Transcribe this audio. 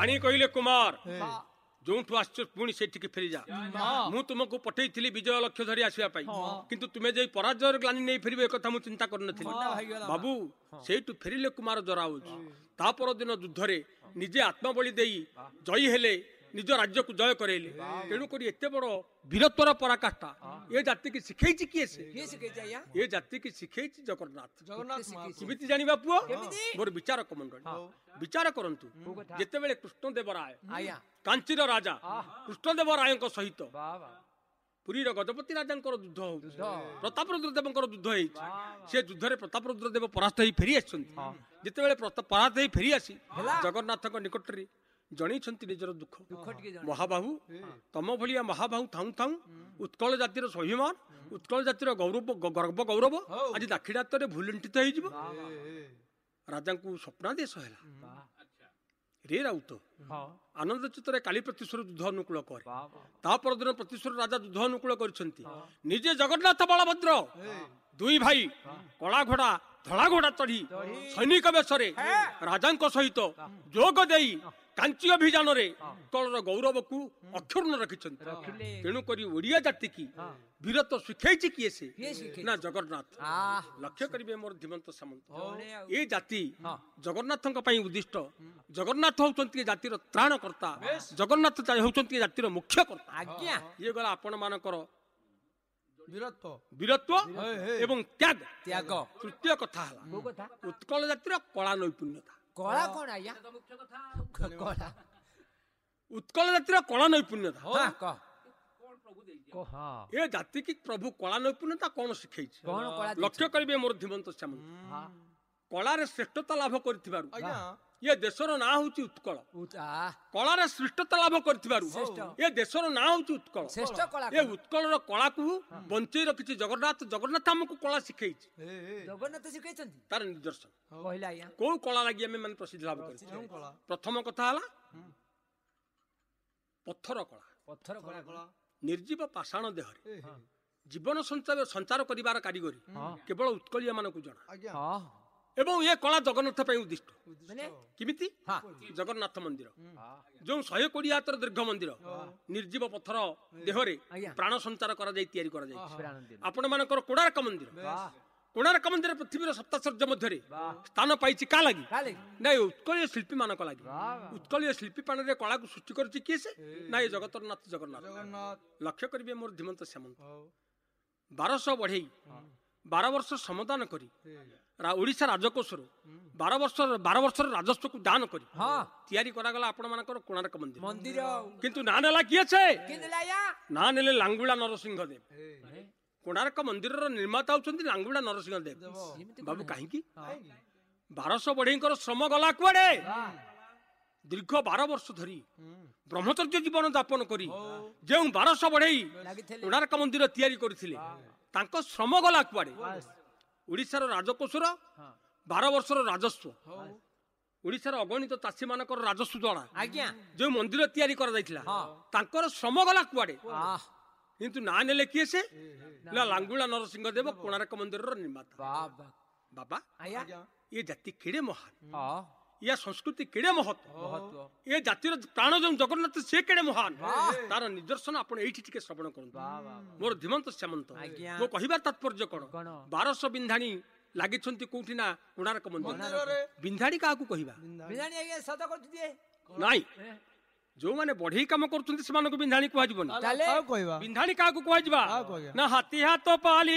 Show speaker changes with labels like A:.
A: राणी कहले कुमार जो पुणी से फेरी जा मु तुमको पठे विजय लक्ष्य धरी आसवा किंतु तुम्हें जो पराजय ग्लानी नहीं फेर एक चिंता कर बाबू से फेरिले कुमार जरा तापर दिन युद्ध निजे आत्मबली दे जयी हेले निज राज्य को जय करेले तेणुक एत बड़ वीरत्वर पराकाष्ठा ये जाति की शिखई किए से ये जाति की शिखई जगन्नाथ किमिति जानिबा पुओ मोर विचारक मंडली विचार करंतु जेते बेले कृष्णदेव राय कांचीर राजा कृष्णदेव राय सहित पुरी गजपति राजा युद्ध हो प्रतापरुद्र देव युद्ध से युद्ध में प्रतापरुद्र देव परास्त हो फेरी आते परास्त हो फेरी आसी जगन्नाथ निकट में जनी निजर दुख महाबाहु तम भलिया महाबाहु थाऊ थाऊ उत्कल जातिर स्वाभिमान उत्कल जातिर गौरव गर्व गौरव आज दाक्षिणात्य भूलुंठित हो राजा को स्वप्नादेश है रे राउत आनंद चित्तर काली प्रतिश्वर युद्ध अनुकूल कर दिन प्रतिश्वर राजा युद्ध अनुकूल करजे जगन्नाथ बलभद्र दुई भाई कला घोड़ा धला घोड़ा चढ़ी सैनिक बेश राजा सहित जोग दे कांची अभियान उत्कल गौरव को अक्षुण्ण रखिंट तेणुक ओडिया जाति की वीरत्व शिखई किए से ना जगन्नाथ लक्ष्य करेंगे मोर धीमंत सामंत ये जाति जगन्नाथ उद्दिष्ट जगन्नाथ होती जातिर त्राणकर्ता जगन्नाथ होती जातिर मुख्यकर्ता ये गला आपण मानकर वीरत्व एवं त्याग त्याग तृतीय कथा उत्कल जातिर कला नैपुण्यता
B: कला कौन आया कला
A: उत्कल जातिर कला नैपुण्यता ये जाति की प्रभु कला नैपुण्यता कौन शिखई लक्ष्य करेंगे मोर धीमंत सामंत कलार श्रेष्ठता लाभ कर ये देशर ना हूँ उत्कल कलार श्रेष्ठता लाभ कर ये देशर ना हूँ उत्कल ये उत्कल कला को बंचे रखी जगन्नाथ जगन्नाथ आमको कला शिखई
B: जगन्नाथ शिखई
A: तार निदर्शन कौ कला लगी आम मैंने प्रसिद्ध लाभ कर प्रथम कथा पत्थर कला निर्जीव पाषाण देहरे जीवन संचार करिवार कारीगरी केवल उत्कलिया मानक जना एवं ये कला जगन्नाथ उद्दिष्ट किमिति जगन्नाथ मंदिर जो 120 हाथर दीर्घ मंदिर निर्जीव पत्थर देहरे प्राण संचार आपण मानकर कोणार्क मंदिर पृथ्वी सप्ताश्चर्य मध्य स्थान पाई का लगी ना उत्कलीय शिल्पी मान लगी उत्कलीय शिल्पी पान कला को सृष्टि कर किए से ना ये जगतरनाथ जगन्नाथ लक्ष्य करेंगे मोर धीमंत सामंत 1200 बढ़ई 12 वर्ष समाधान करी ओडिशा राजकोषर 12 वर्ष राजस्व को दान करी तैयारी करागला आपण मानकर कोणार्क मंदिर किंतु ना नेला किए छे ना नेले लांगुला नरसिंह देव कोणार्क मंदिर निर्माता होचंती लांगुला नरसिंह देव बाबू कहीं 1200 बढ़ईकर श्रम गला कुआडे दीर्घ 12 वर्ष धरी ब्रह्मचर्य जीवन यापन करी जो 1200 बढ़ई कोणार्क मंदिर तैयारी करथिले तांको श्रम गला कुआडे ओडिशार राजकोषर 12 वर्षर राजस्व ओडिशार अगणित चाषी मानकर राजस्व द्वारा जो मंदिर तैयारी करा जायथिला तांकर श्रम गला कुआडे किंतु ना नेले किए से लांगुला नरसिंह देव कोणार्क मंदिर निर्माता बाबा ये जाति केड़े महान या संस्कृति केड़े महत्व ये जातिर प्राण जो जगन्नाथ से केड़े महान तार निदर्शन आपण एठी टिके श्रवण करंतु मोर धीमंत सामंत मो कहिबा तात्पर्य कोन 1200 बिंधाणी लागि छंती कोठी ना कोणार्क मंदिर बिंधाणी का को कहिबा
B: बिंधाणी आगे सदा करथि दिए
A: नाही जो माने बढ़ई काम करछंती से मानको बिंधाणी कहै जबनी
B: ताले
A: बिंधाणी का को कहै जबा ना हाथी हाथ पाली